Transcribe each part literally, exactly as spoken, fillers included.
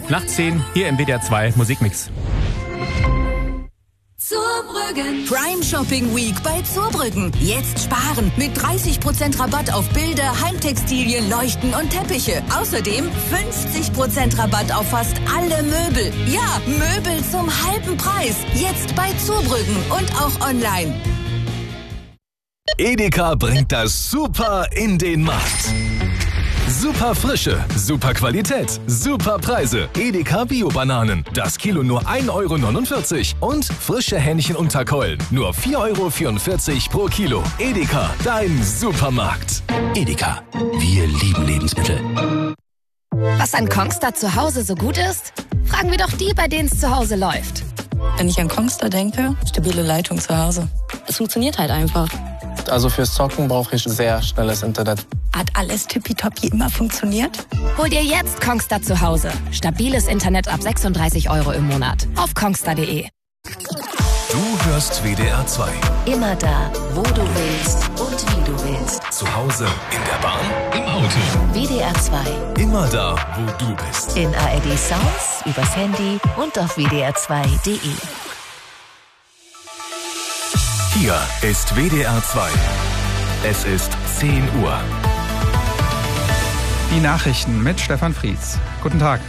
Nach zehn hier im W D R zwei Musikmix. Zurbrüggen. Prime Shopping Week bei Zurbrüggen. Jetzt sparen mit dreißig Prozent Rabatt auf Bilder, Heimtextilien, Leuchten und Teppiche. Außerdem fünfzig Prozent Rabatt auf fast alle Möbel. Ja, Möbel zum halben Preis. Jetzt bei Zurbrüggen und auch online. Edeka bringt das Super in den Markt. Super Frische, super Qualität, super Preise. Edeka Bio-Bananen. Das Kilo nur ein Euro neunundvierzig. Und frische Hähnchenunterkeulen. Nur vier Euro vierundvierzig pro Kilo. Edeka, dein Supermarkt. Edeka, wir lieben Lebensmittel. Was an Kongstar zu Hause so gut ist? Fragen wir doch die, bei denen es zu Hause läuft. Wenn ich an Kongstar denke, stabile Leitung zu Hause. Es funktioniert halt einfach. Also fürs Zocken brauche ich sehr schnelles Internet. Hat alles tippitoppi immer funktioniert? Hol dir jetzt Kongstar zu Hause. Stabiles Internet ab sechsunddreißig Euro im Monat. Auf kongstar punkt de. Du hörst W D R zwei. Immer da, wo du willst und wie du willst. Zu Hause, in der Bahn, im Auto. W D R zwei. Immer da, wo du bist. In A R D Sounds, übers Handy und auf w d r zwei punkt de. Hier ist W D R zwei. Es ist zehn Uhr. Die Nachrichten mit Stefan Fries. Guten Tag.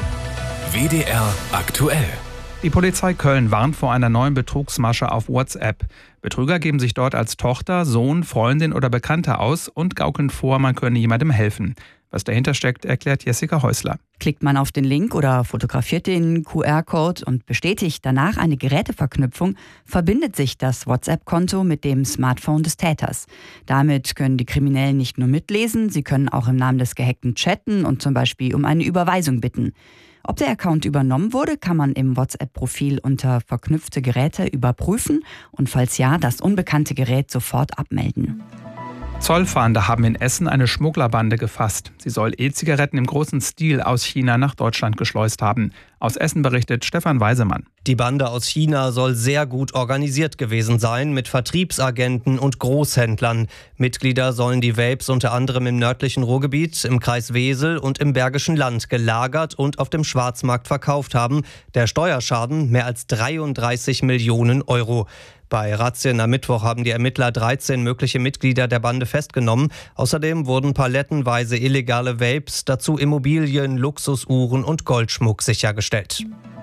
W D R aktuell. Die Polizei Köln warnt vor einer neuen Betrugsmasche auf WhatsApp. Betrüger geben sich dort als Tochter, Sohn, Freundin oder Bekannte aus und gaukeln vor, man könne jemandem helfen. Was dahinter steckt, erklärt Jessica Häusler. Klickt man auf den Link oder fotografiert den Q R-Code und bestätigt danach eine Geräteverknüpfung, verbindet sich das WhatsApp-Konto mit dem Smartphone des Täters. Damit können die Kriminellen nicht nur mitlesen, sie können auch im Namen des Gehackten chatten und zum Beispiel um eine Überweisung bitten. Ob der Account übernommen wurde, kann man im WhatsApp-Profil unter verknüpfte Geräte überprüfen und falls ja, das unbekannte Gerät sofort abmelden. Zollfahnder haben in Essen eine Schmugglerbande gefasst. Sie soll E-Zigaretten im großen Stil aus China nach Deutschland geschleust haben. Aus Essen berichtet Stefan Weisemann. Die Bande aus China soll sehr gut organisiert gewesen sein, mit Vertriebsagenten und Großhändlern. Mitglieder sollen die Vapes unter anderem im nördlichen Ruhrgebiet, im Kreis Wesel und im Bergischen Land gelagert und auf dem Schwarzmarkt verkauft haben. Der Steuerschaden mehr als dreiunddreißig Millionen Euro. Bei Razzien am Mittwoch haben die Ermittler dreizehn mögliche Mitglieder der Bande festgenommen. Außerdem wurden palettenweise illegale Vapes, dazu Immobilien, Luxusuhren und Goldschmuck sichergestellt.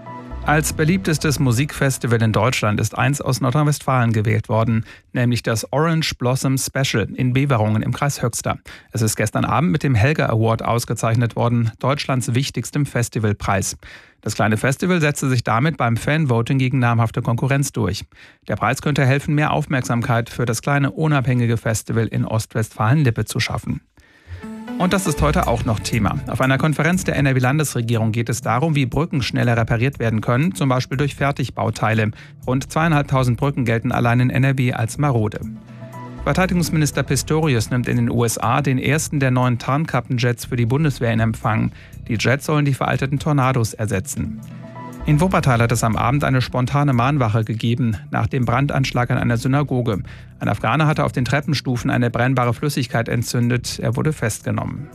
Als beliebtestes Musikfestival in Deutschland ist eins aus Nordrhein-Westfalen gewählt worden, nämlich das Orange Blossom Special in Beverungen im Kreis Höxter. Es ist gestern Abend mit dem Helga Award ausgezeichnet worden, Deutschlands wichtigstem Festivalpreis. Das kleine Festival setzte sich damit beim Fanvoting gegen namhafte Konkurrenz durch. Der Preis könnte helfen, mehr Aufmerksamkeit für das kleine unabhängige Festival in Ostwestfalen-Lippe zu schaffen. Und das ist heute auch noch Thema. Auf einer Konferenz der N R W-Landesregierung geht es darum, wie Brücken schneller repariert werden können, zum Beispiel durch Fertigbauteile. Rund zweieinhalbtausend Brücken gelten allein in N R W als marode. Verteidigungsminister Pistorius nimmt in den U S A den ersten der neuen Tarnkappenjets für die Bundeswehr in Empfang. Die Jets sollen die veralteten Tornados ersetzen. In Wuppertal hat es am Abend eine spontane Mahnwache gegeben, nach dem Brandanschlag an einer Synagoge. Ein Afghaner hatte auf den Treppenstufen eine brennbare Flüssigkeit entzündet. Er wurde festgenommen.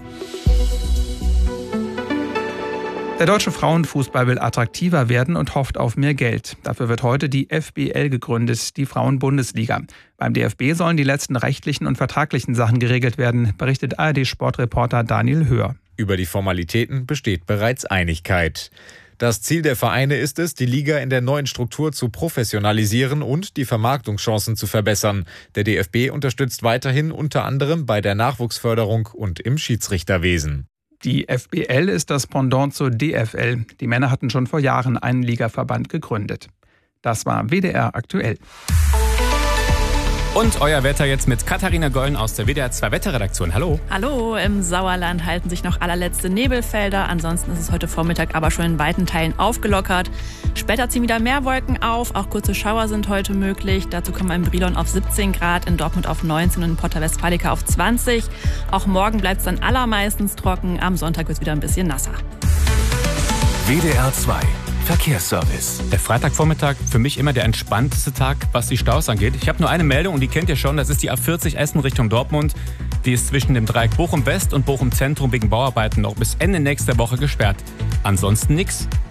Der deutsche Frauenfußball will attraktiver werden und hofft auf mehr Geld. Dafür wird heute die F B L gegründet, die Frauenbundesliga. Beim D F B sollen die letzten rechtlichen und vertraglichen Sachen geregelt werden, berichtet A R D-Sportreporter Daniel Höhr. Über die Formalitäten besteht bereits Einigkeit. Das Ziel der Vereine ist es, die Liga in der neuen Struktur zu professionalisieren und die Vermarktungschancen zu verbessern. Der D F B unterstützt weiterhin unter anderem bei der Nachwuchsförderung und im Schiedsrichterwesen. Die F B L ist das Pendant zur D F L. Die Männer hatten schon vor Jahren einen Ligaverband gegründet. Das war W D R aktuell. Und euer Wetter jetzt mit Katharina Gollen aus der W D R zwei Wetterredaktion. Hallo. Hallo, im Sauerland halten sich noch allerletzte Nebelfelder. Ansonsten ist es heute Vormittag aber schon in weiten Teilen aufgelockert. Später ziehen wieder mehr Wolken auf. Auch kurze Schauer sind heute möglich. Dazu kommen wir in Brilon auf siebzehn Grad, in Dortmund auf neunzehn und in Porta Westfalica auf zwanzig. Auch morgen bleibt es dann allermeistens trocken. Am Sonntag wird es wieder ein bisschen nasser. W D R zwei Verkehrsservice. Der Freitagvormittag für mich immer der entspannteste Tag, was die Staus angeht. Ich habe nur eine Meldung und die kennt ihr schon. Das ist die A vierzig Essen Richtung Dortmund. Die ist zwischen dem Dreieck Bochum West und Bochum Zentrum wegen Bauarbeiten noch bis Ende nächster Woche gesperrt. Ansonsten nix.